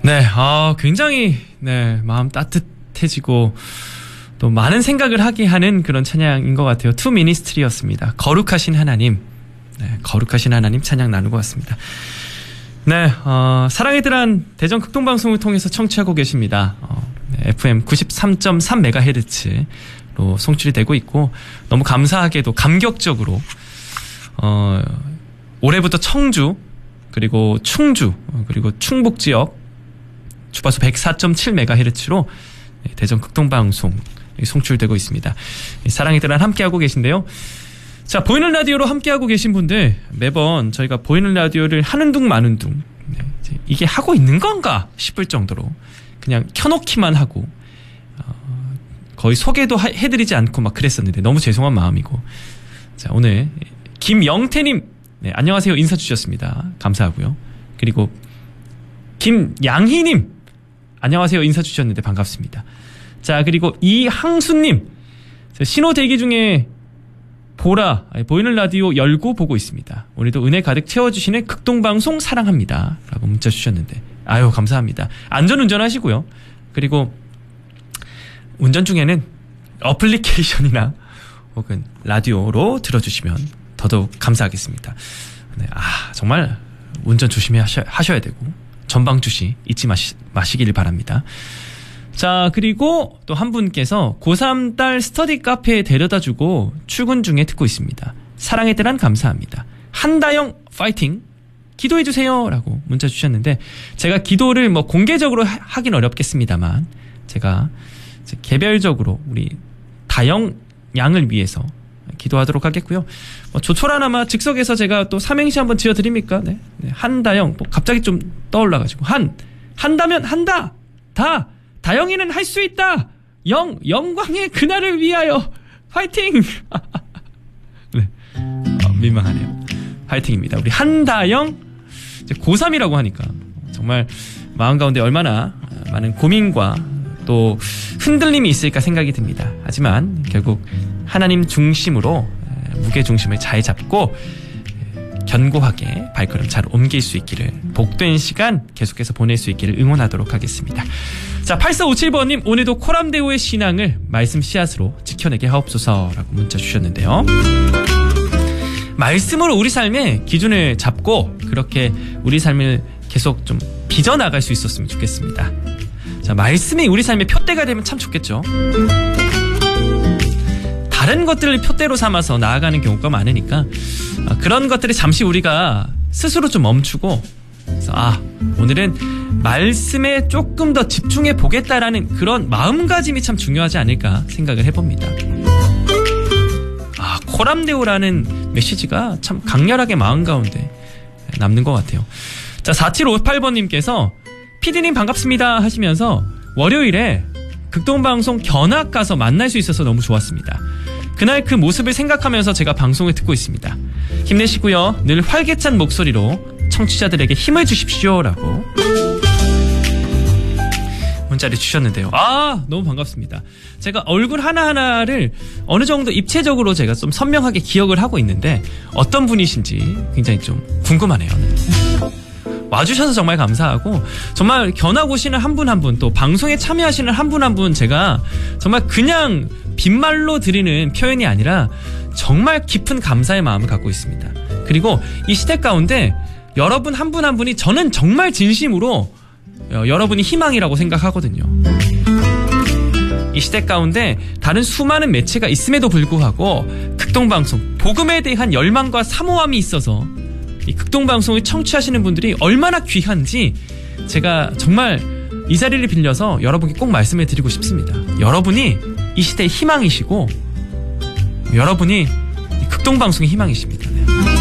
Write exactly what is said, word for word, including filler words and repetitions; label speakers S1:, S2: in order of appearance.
S1: 네, 아, 굉장히, 네, 마음 따뜻해지고, 또 많은 생각을 하게 하는 그런 찬양인 것 같아요. 투 미니스트리였습니다. 거룩하신 하나님. 네, 거룩하신 하나님 찬양 나누고 왔습니다. 네, 어, 사랑의 드란 대전 극동방송을 통해서 청취하고 계십니다. 어, 네, 에프엠 구십삼 점 삼 메가헤르츠로 송출이 되고 있고, 너무 감사하게도 감격적으로, 어, 올해부터 청주, 그리고 충주, 그리고 충북 지역, 주파수 백사 점 칠 메가헤르츠로 대전 극동방송 송출되고 있습니다. 사랑의 드란 함께하고 계신데요. 자, 보이는 라디오로 함께하고 계신 분들, 매번 저희가 보이는 라디오를 하는 둥 마는 둥, 네, 이게 하고 있는 건가 싶을 정도로 그냥 켜놓기만 하고 어, 거의 소개도 하, 해드리지 않고 막 그랬었는데 너무 죄송한 마음이고. 자, 오늘 김영태님, 네, 안녕하세요 인사 주셨습니다. 감사하고요. 그리고 김양희님, 안녕하세요 인사 주셨는데 반갑습니다. 자, 그리고 이항수님, 신호 대기 중에 보라, 보이는 라디오 열고 보고 있습니다. 오늘도 은혜 가득 채워주시는 극동방송 사랑합니다 라고 문자 주셨는데, 아유 감사합니다. 안전운전 하시고요. 그리고 운전 중에는 어플리케이션이나 혹은 라디오로 들어주시면 더더욱 감사하겠습니다. 네, 아, 정말 운전 조심히 하셔, 하셔야 되고 전방 주시 잊지 마시, 마시길 바랍니다. 자, 그리고 또 한 분께서 고삼 딸 스터디 카페에 데려다주고 출근 중에 듣고 있습니다. 사랑의 드란 감사합니다. 한다영 파이팅, 기도해주세요 라고 문자 주셨는데, 제가 기도를 뭐 공개적으로 하, 하긴 어렵겠습니다만 제가 개별적으로 우리 다영 양을 위해서 기도하도록 하겠고요. 뭐 조촐하나마 즉석에서 제가 또 삼행시 한번 지어드립니까? 네. 네. 한다영, 뭐 갑자기 좀 떠올라가지고 한, 한다면 한다, 다, 다영이는 할 수 있다, 영, 영광의 그날을 위하여 화이팅. 네, 어, 민망하네요. 화이팅입니다. 우리 한다영, 이제 고삼이라고 하니까 정말 마음 가운데 얼마나 많은 고민과 또 흔들림이 있을까 생각이 듭니다. 하지만 결국 하나님 중심으로 무게 중심을 잘 잡고 견고하게 발걸음 잘 옮길 수 있기를, 복된 시간 계속해서 보낼 수 있기를 응원하도록 하겠습니다. 자, 팔사오칠 번님, 오늘도 코람데오의 신앙을 말씀 씨앗으로 지켜내게 하옵소서라고 문자 주셨는데요. 말씀으로 우리 삶의 기준을 잡고 그렇게 우리 삶을 계속 좀 빚어나갈 수 있었으면 좋겠습니다. 자, 말씀이 우리 삶의 표대가 되면 참 좋겠죠. 다른 것들을 표대로 삼아서 나아가는 경우가 많으니까 그런 것들을 잠시 우리가 스스로 좀 멈추고, 그래서 아, 오늘은 말씀에 조금 더 집중해 보겠다라는 그런 마음가짐이 참 중요하지 않을까 생각을 해봅니다. 아, 코람데오라는 메시지가 참 강렬하게 마음 가운데 남는 것 같아요. 자, 사칠오팔 번님께서 피디님 반갑습니다 하시면서 월요일에 극동방송 견학 가서 만날 수 있어서 너무 좋았습니다. 그날 그 모습을 생각하면서 제가 방송을 듣고 있습니다. 힘내시고요. 늘 활기찬 목소리로 청취자들에게 힘을 주십시오 라고 문자를 주셨는데요. 아, 너무 반갑습니다. 제가 얼굴 하나하나를 어느 정도 입체적으로 제가 좀 선명하게 기억을 하고 있는데 어떤 분이신지 굉장히 좀 궁금하네요. 와주셔서 정말 감사하고, 정말 견학 오시는 한 분 한 분, 또 방송에 참여하시는 한 분 한 분 제가 정말 그냥 빈말로 드리는 표현이 아니라 정말 깊은 감사의 마음을 갖고 있습니다. 그리고 이 시대 가운데 여러분 한 분 한 분이 저는 정말 진심으로 여러분이 희망이라고 생각하거든요. 이 시대 가운데 다른 수많은 매체가 있음에도 불구하고 극동방송, 복음에 대한 열망과 사모함이 있어서 이 극동방송을 청취하시는 분들이 얼마나 귀한지 제가 정말 이 자리를 빌려서 여러분께 꼭 말씀해 드리고 싶습니다. 여러분이 이 시대의 희망이시고 여러분이 극동방송의 희망이십니다. 네.